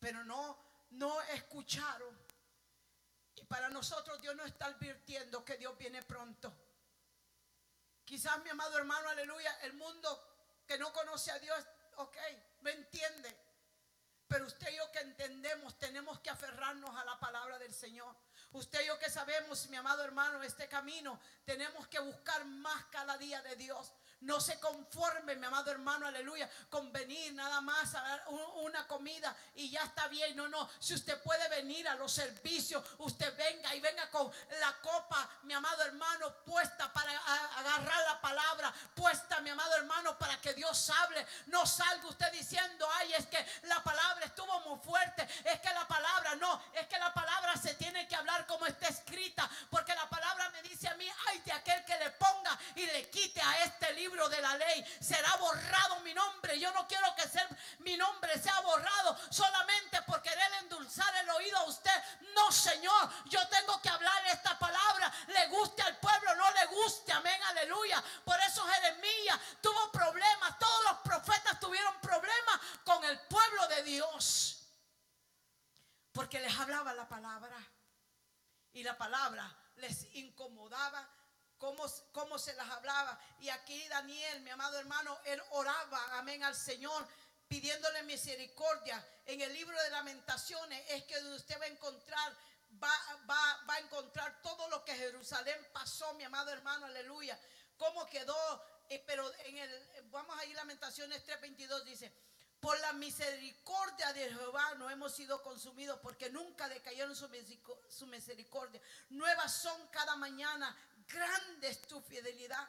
pero no escucharon. Y para nosotros Dios nos está advirtiendo que Dios viene pronto. Quizás, mi amado hermano, aleluya, el mundo que no conoce a Dios, ok, no entiende. Pero usted y yo que entendemos, tenemos que aferrarnos a la palabra del Señor. Usted y yo que sabemos, mi amado hermano, este camino, tenemos que buscar más cada día de Dios. No se conforme, mi amado hermano, aleluya, con venir nada más a dar una comida y ya está bien. No. Si usted puede venir a los servicios, usted venga y venga con la copa, mi amado hermano, puesta para agarrar la palabra, puesta, mi amado hermano, para que Dios hable. No salga usted diciendo, ay, es que la palabra estuvo muy fuerte. Es que la palabra es que la palabra se tiene que hablar como está escrita, porque la palabra me dice a mí, ay, de aquel que le ponga y le quite a este libro de la ley, será borrado mi nombre. Yo no quiero que mi nombre sea borrado solamente por querer endulzar el oído a usted. No, Señor, yo tengo que hablar esta palabra, le guste al pueblo, no le guste, amén, aleluya. Por eso Jeremías tuvo problemas, todos los profetas tuvieron problemas con el pueblo de Dios, porque les hablaba la palabra y la palabra les incomodaba. Cómo se las hablaba. Y aquí Daniel, mi amado hermano, él oraba, amén, al Señor, pidiéndole misericordia. En el libro de Lamentaciones es que usted va a encontrar, va a encontrar todo lo que Jerusalén pasó, mi amado hermano, aleluya. Cómo quedó, pero vamos a ir a Lamentaciones 3:22, dice: por la misericordia de Jehová no hemos sido consumidos, porque nunca decayeron su misericordia. Nuevas son cada mañana, grande es tu fidelidad.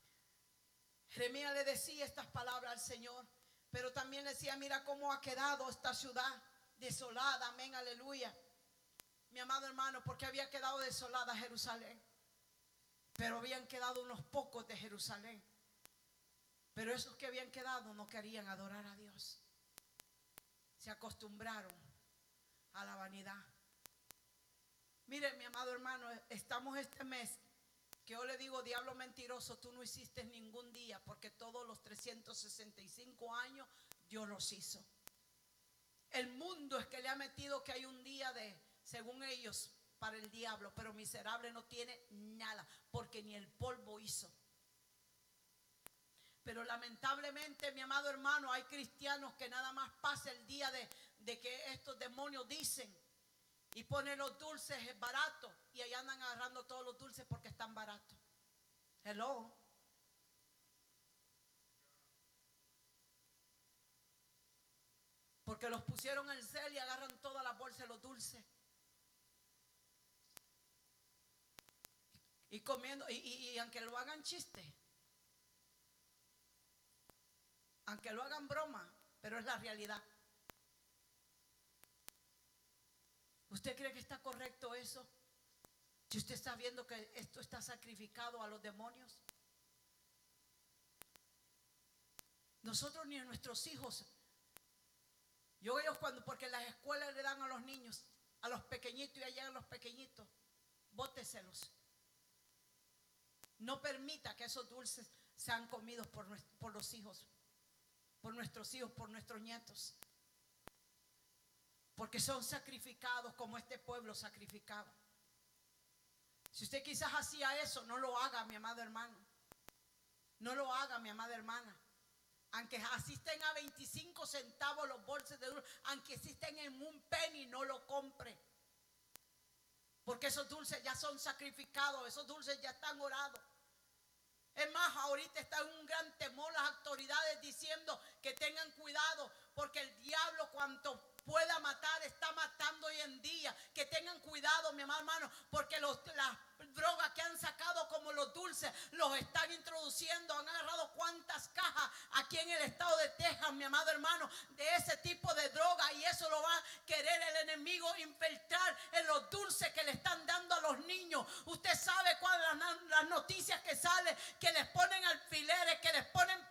Jeremías le decía estas palabras al Señor, pero también le decía, mira cómo ha quedado esta ciudad desolada, amén, aleluya. Mi amado hermano, porque había quedado desolada Jerusalén, pero habían quedado unos pocos de Jerusalén. Pero esos que habían quedado no querían adorar a Dios. Se acostumbraron a la vanidad. Mire, mi amado hermano, estamos este mes que yo le digo, diablo mentiroso, tú no hiciste ningún día, porque todos los 365 años Dios los hizo. El mundo es que le ha metido que hay un día según ellos, para el diablo, pero miserable no tiene nada, porque ni el polvo hizo. Pero lamentablemente, mi amado hermano, hay cristianos que nada más pasa el día de que estos demonios dicen y ponen los dulces baratos y ahí andan agarrando todos los dulces porque están baratos. Hello. Porque los pusieron en cel y agarran toda la bolsa de los dulces. Y comiendo, y aunque lo hagan chiste, aunque lo hagan broma, pero es la realidad. ¿Usted cree que está correcto eso? Si usted está viendo que esto está sacrificado a los demonios. Nosotros ni a nuestros hijos. Ellos porque en las escuelas le dan a los niños, a los pequeñitos, y allá a los pequeñitos, bóteselos. No permita que esos dulces sean comidos por los hijos, por nuestros hijos, por nuestros nietos, porque son sacrificados como este pueblo sacrificaba. Si usted quizás hacía eso, no lo haga, mi amado hermano. No lo haga, mi amada hermana. Aunque asisten a 25 centavos los bolsos de dulces, aunque existen en un penny, no lo compre. Porque esos dulces ya son sacrificados, esos dulces ya están orados. Es más, ahorita está en un gran temor las autoridades diciendo que tengan cuidado, porque el diablo cuanto pueda matar está matando hoy en día. Que tengan cuidado, mi amado hermano, porque las drogas que han sacado como los dulces los están introduciendo. Han agarrado cuantas cajas aquí en el estado de Texas, mi amado hermano, de ese tipo de droga, y eso lo va a querer el enemigo infiltrar en los dulces que le están dando a los niños. Usted sabe cuáles las noticias que salen, que les ponen alfileres, que les ponen